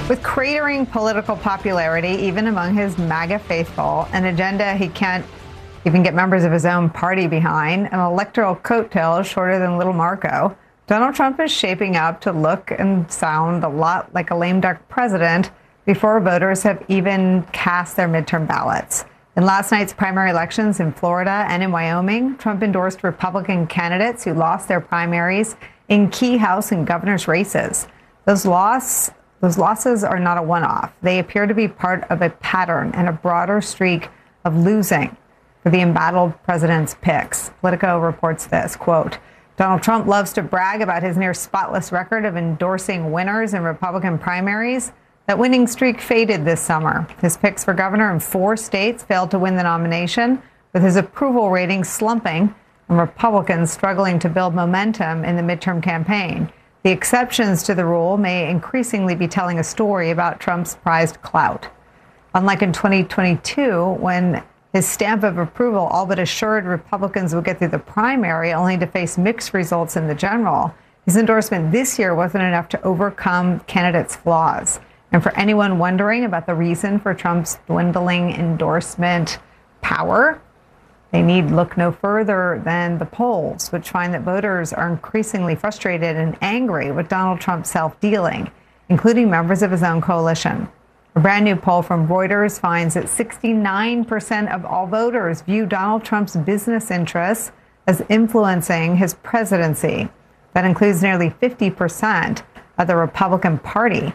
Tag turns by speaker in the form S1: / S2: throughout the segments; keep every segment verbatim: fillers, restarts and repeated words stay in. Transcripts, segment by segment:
S1: With cratering political popularity, even among his MAGA faithful, an agenda he can't even get members of his own party behind, and electoral coattails shorter than little Marco, Donald Trump is shaping up to look and sound a lot like a lame duck president before voters have even cast their midterm ballots. In last night's primary elections in Florida and in Wyoming, Trump endorsed Republican candidates who lost their primaries in key House and governor's races. Those loss, those losses are not a one-off. They appear to be part of a pattern and a broader streak of losing for the embattled president's picks. Politico reports this, quote, Donald Trump loves to brag about his near spotless record of endorsing winners in Republican primaries. That winning streak faded this summer. His picks for governor in four states failed to win the nomination, with his approval rating slumping and Republicans struggling to build momentum in the midterm campaign. The exceptions to the rule may increasingly be telling a story about Trump's prized clout. Unlike in twenty twenty-two, when his stamp of approval all but assured Republicans would get through the primary, only to face mixed results in the general, his endorsement this year wasn't enough to overcome candidates' flaws. And for anyone wondering about the reason for Trump's dwindling endorsement power, they need look no further than the polls, which find that voters are increasingly frustrated and angry with Donald Trump's self-dealing, including members of his own coalition. A brand new poll from Reuters finds that sixty-nine percent of all voters view Donald Trump's business interests as influencing his presidency. That includes nearly fifty percent of the Republican Party.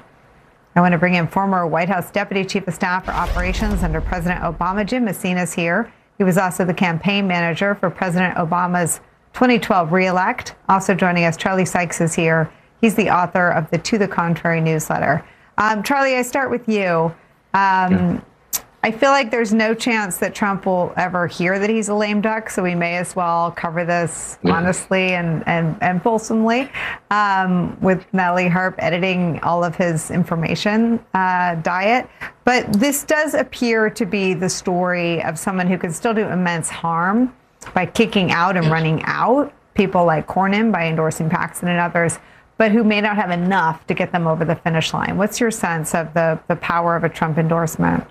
S1: I want to bring in former White House Deputy Chief of Staff for Operations under President Obama. Jim Messina's here. He was also the campaign manager for President Obama's twenty twelve reelect. Also joining us, Charlie Sykes is here. He's the author of the To the Contrary newsletter. Um, Charlie, I start with you. Um, yeah. I feel like there's no chance that Trump will ever hear that he's a lame duck, so we may as well cover this yeah. honestly and, and, and fulsomely, um, with Natalie Harp editing all of his information uh, diet. But this does appear to be the story of someone who could still do immense harm by kicking out and running out people like Cornyn, by endorsing Paxton and others, but who may not have enough to get them over the finish line. What's your sense of the, the power of a Trump endorsement?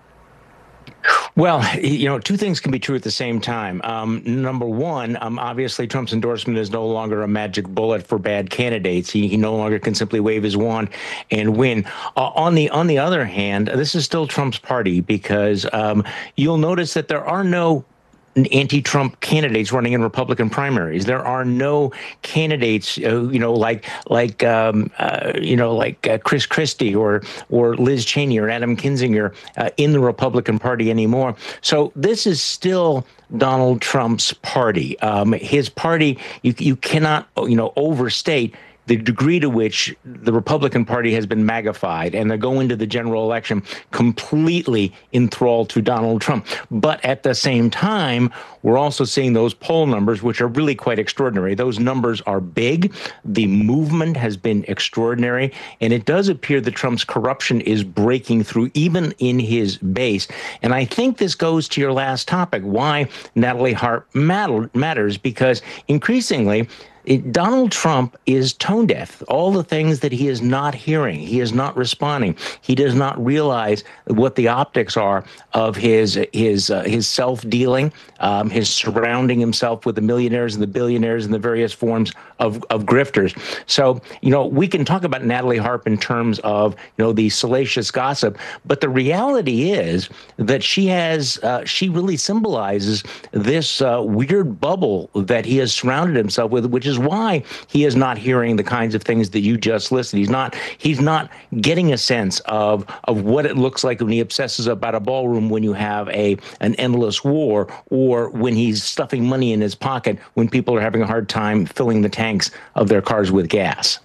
S2: Well, you know, two things can be true at the same time. Um, number one, um, obviously, Trump's endorsement is no longer a magic bullet for bad candidates. He, he no longer can simply wave his wand and win. Uh, on the on the other hand, this is still Trump's party, because um, you'll notice that there are no anti-Trump candidates running in Republican primaries. There are no candidates, uh, you know, like like um, uh, you know, like uh, Chris Christie or or Liz Cheney or Adam Kinzinger uh, in the Republican Party anymore. So this is still Donald Trump's party. Um, his party, you you cannot you know overstate the degree to which the Republican Party has been magnified, and they go into the general election completely enthralled to Donald Trump. But at the same time, we're also seeing those poll numbers, which are really quite extraordinary. Those numbers are big. The movement has been extraordinary, and it does appear that Trump's corruption is breaking through even in his base. And I think this goes to your last topic, why Natalie Harp matter, matters, because increasingly, It, Donald Trump is tone deaf. All the things that he is not hearing, he is not responding. He does not realize what the optics are of his his uh, his self-dealing, um, his surrounding himself with the millionaires and the billionaires and the various forms of, of grifters. So, you know, we can talk about Natalie Harp in terms of, you know, the salacious gossip, but the reality is that she has, uh, she really symbolizes this uh, weird bubble that he has surrounded himself with, which is why he is not hearing the kinds of things that you just listed. He's not he's not getting a sense of of what it looks like when he obsesses about a ballroom when you have a an endless war, or when he's stuffing money in his pocket when people are having a hard time filling the tanks of their cars with gas.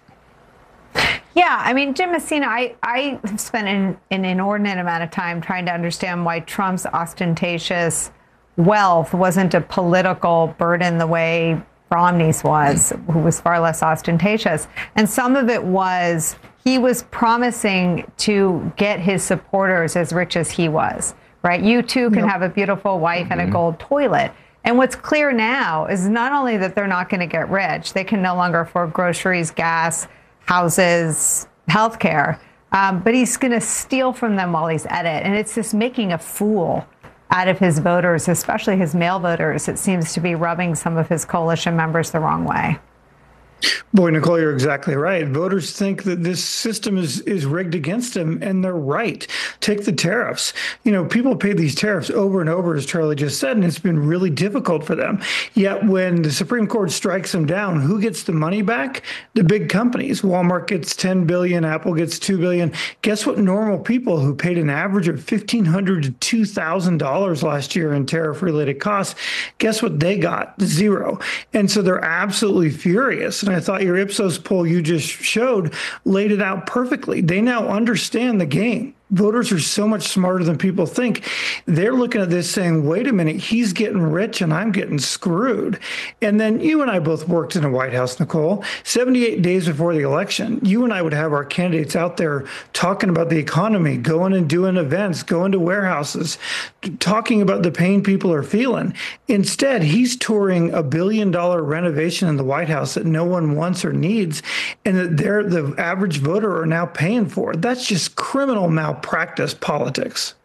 S1: Yeah, I mean, Jim Messina, I, I have spent an, an inordinate amount of time trying to understand why Trump's ostentatious wealth wasn't a political burden the way Romney's was, who was far less ostentatious. And some of it was he was promising to get his supporters as rich as he was, right? You too can yep. have a beautiful wife mm-hmm. and a gold toilet. And what's clear now is not only that they're not going to get rich, they can no longer afford groceries, gas, houses, healthcare, Um, but he's going to steal from them while he's at it. And it's just making a fool out of his voters, especially his male voters. It seems to be rubbing some of his coalition members the wrong way.
S3: Boy, Nicole, you're exactly right. Voters think that this system is is rigged against them, and they're right. Take the tariffs. You know, people pay these tariffs over and over, as Charlie just said, and it's been really difficult for them. Yet when the Supreme Court strikes them down, who gets the money back? The big companies. Walmart gets ten billion dollars, Apple gets two billion dollars. Guess what normal people who paid an average of fifteen hundred dollars to two thousand dollars last year in tariff-related costs, guess what they got? Zero. And so they're absolutely furious. And I thought your Ipsos poll you just showed laid it out perfectly. They now understand the game. Voters are so much smarter than people think. They're looking at this saying, wait a minute, he's getting rich and I'm getting screwed. And then you and I both worked in the White House, Nicole. seventy-eight days before the election, you and I would have our candidates out there talking about the economy, going and doing events, going to warehouses, talking about the pain people are feeling. Instead, he's touring a billion dollar renovation in the White House that no one wants or needs, and that they're the average voter are now paying for. That's just criminal malpractice politics.